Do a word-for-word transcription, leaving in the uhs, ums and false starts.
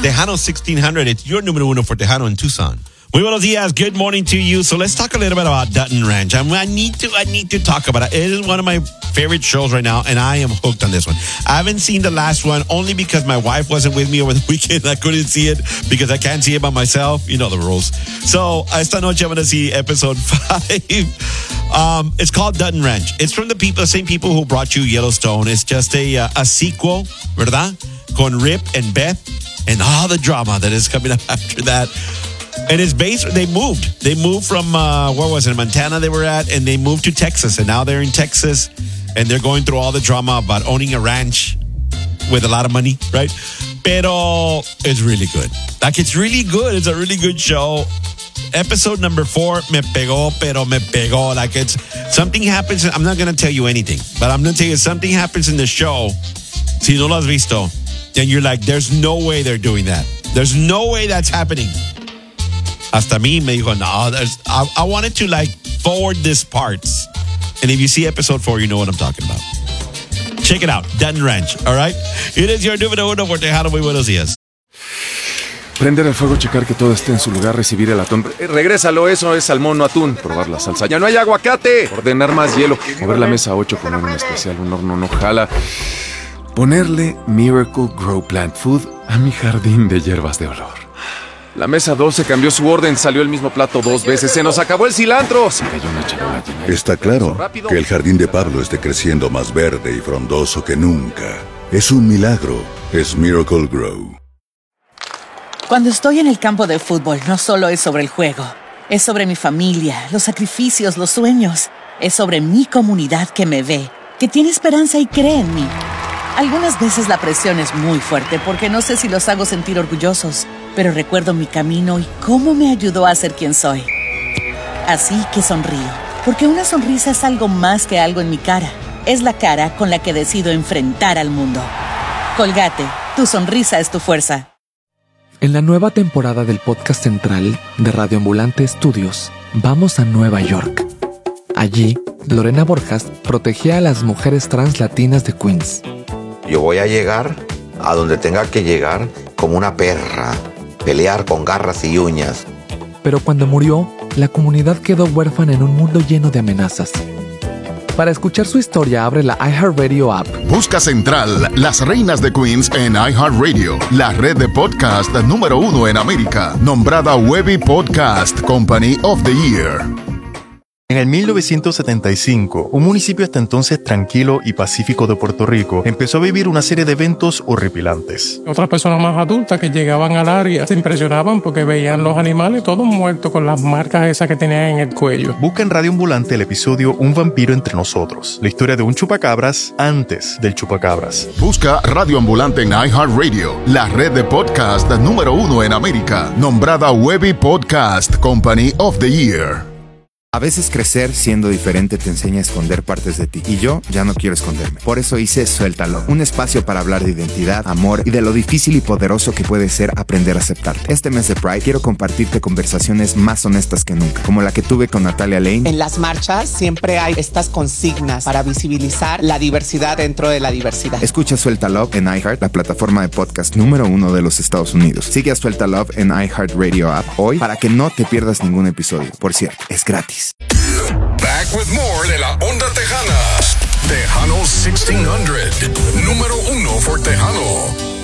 Tejano sixteen hundred. It's your número uno for Tejano in Tucson. Muy buenos días. Good morning to you. So let's talk a little bit about Dutton Ranch. I, mean, I need to. I need to talk about it. It is one of my favorite shows right now, and I am hooked on this one. I haven't seen the last one only because my wife wasn't with me over the weekend. I couldn't see it because I can't see it by myself. You know the rules. So esta noche I'm going to see episode five. Um, it's called Dutton Ranch. It's from the people, the same people who brought you Yellowstone. It's just a uh, a sequel, ¿verdad? Con Rip and Beth and all the drama that is coming up after that. And it's based, they moved. They moved from, uh, where was it, Montana they were at, and they moved to Texas. And now they're in Texas, and they're going through all the drama about owning a ranch with a lot of money, right? Pero it's really good. Like, it's really good. It's a really good show. Episode number four, me pegó, pero me pegó. Like, it's, something happens, I'm not going to tell you anything, but I'm going to tell you something happens in the show, si no lo has visto, and you're like, there's no way they're doing that. There's no way that's happening. Hasta mí me dijo, no, there's, I, I wanted to like forward these parts. And if you see episode four, you know what I'm talking about. Check it out, Dutton Ranch, all right? It is your número uno por Tejano. Muy buenos días. Prender el fuego, checar que todo esté en su lugar, recibir el atún. Eh, regrésalo, eso es salmón, no atún. Probar la salsa. ¡Ya no hay aguacate! Ordenar más hielo. Mover la mesa ocho, poner un especial, un horno no jala. Ponerle Miracle Grow Plant Food a mi jardín de hierbas de olor. La mesa doce cambió su orden, salió el mismo plato dos veces. ¡Se nos acabó el cilantro! Se cayó una charola llena. Está claro que el jardín de Pablo esté creciendo más verde y frondoso que nunca. Es un milagro. Es Miracle Grow. Cuando estoy en el campo de fútbol, no solo es sobre el juego. Es sobre mi familia, los sacrificios, los sueños. Es sobre mi comunidad que me ve, que tiene esperanza y cree en mí. Algunas veces la presión es muy fuerte porque no sé si los hago sentir orgullosos, pero recuerdo mi camino y cómo me ayudó a ser quien soy. Así que sonrío, porque una sonrisa es algo más que algo en mi cara. Es la cara con la que decido enfrentar al mundo. Colgate, tu sonrisa es tu fuerza. En la nueva temporada del podcast central de Radio Ambulante Studios, vamos a Nueva York. Allí, Lorena Borjas protegía a las mujeres trans latinas de Queens. Yo voy a llegar a donde tenga que llegar como una perra, pelear con garras y uñas. Pero cuando murió, la comunidad quedó huérfana en un mundo lleno de amenazas. Para escuchar su historia, abre la iHeartRadio app. Busca Central, las reinas de Queens en iHeartRadio, la red de podcast número uno en América, nombrada Webby Podcast Company of the Year. En el mil novecientos setenta y cinco, un municipio hasta entonces tranquilo y pacífico de Puerto Rico empezó a vivir una serie de eventos horripilantes. Otras personas más adultas que llegaban al área se impresionaban porque veían los animales todos muertos con las marcas esas que tenían en el cuello. Busca en Radio Ambulante el episodio Un vampiro entre nosotros, la historia de un chupacabras antes del chupacabras. Busca Radio Ambulante en iHeartRadio, la red de podcast número uno en América, nombrada Webby Podcast Company of the Year. A veces crecer siendo diferente te enseña a esconder partes de ti. Y yo ya no quiero esconderme. Por eso hice Suéltalo. Un espacio para hablar de identidad, amor y de lo difícil y poderoso que puede ser aprender a aceptarte. Este mes de Pride quiero compartirte conversaciones más honestas que nunca. Como la que tuve con Natalia Lane. En las marchas siempre hay estas consignas para visibilizar la diversidad dentro de la diversidad. Escucha Suéltalo en iHeart, la plataforma de podcast número uno de los Estados Unidos. Sigue a Suéltalo en iHeartRadio app hoy para que no te pierdas ningún episodio. Por cierto, es gratis. Back with more de la Onda Tejana. Tejano sixteen hundred. Número uno for Tejano.